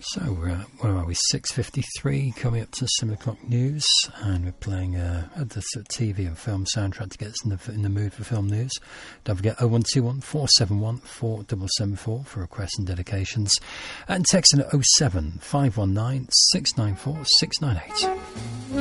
So where are we? 6:53, coming up to 7 o'clock news, and we're playing the sort of TV and film soundtrack to get us in the mood for film news. Don't forget 0121 471 4774 for requests and dedications, and text in at 07 519 694 698.